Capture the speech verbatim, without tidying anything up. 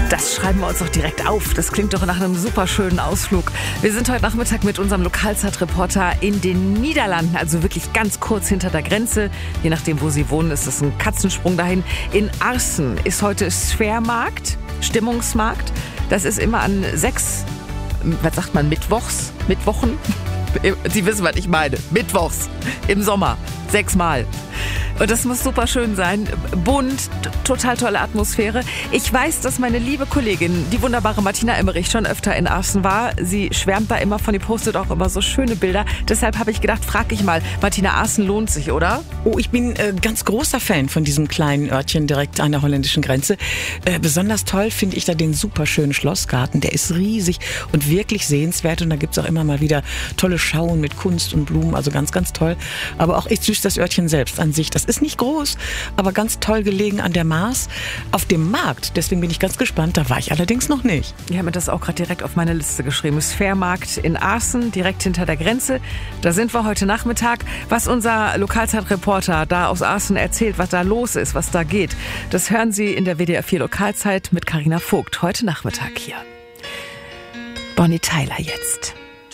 Das schreiben wir uns doch direkt auf. Das klingt doch nach einem super schönen Ausflug. Wir sind heute Nachmittag mit unserem Lokalzeitreporter in den Niederlanden, also wirklich ganz kurz hinter der Grenze. Je nachdem, wo Sie wohnen, ist es ein Katzensprung dahin. In Aarsen ist heute Svermarkt, Stimmungsmarkt. Das ist immer an sechs, was sagt man, Mittwochs, Mittwochen? Sie wissen, was ich meine. Mittwochs im Sommer. Sechsmal. Und das muss super schön sein. Bunt, total tolle Atmosphäre. Ich weiß, dass meine liebe Kollegin, die wunderbare Martina Emmerich, schon öfter in Aarsen war. Sie schwärmt da immer von, die postet auch immer so schöne Bilder. Deshalb habe ich gedacht, frag ich mal, Martina, Aarsen lohnt sich, oder? Oh, ich bin äh, ganz großer Fan von diesem kleinen Örtchen direkt an der holländischen Grenze. Äh, besonders toll finde ich da den super schönen Schlossgarten. Der ist riesig und wirklich sehenswert. Und da gibt's auch immer mal wieder tolle Schauen mit Kunst und Blumen. Also ganz, ganz toll. Aber auch echt süß das Örtchen selbst an sich. Das ist nicht groß, aber ganz toll gelegen an der Maas. Auf dem Markt, deswegen bin ich ganz gespannt, da war ich allerdings noch nicht. Ich habe mir das auch gerade direkt auf meine Liste geschrieben. Svermarkt in Aarsen, direkt hinter der Grenze. Da sind wir heute Nachmittag. Was unser Lokalzeitreporter da aus Aarsen erzählt, was da los ist, was da geht, das hören Sie in der W D R vier Lokalzeit mit Carina Vogt. Heute Nachmittag hier. Bonnie Tyler jetzt.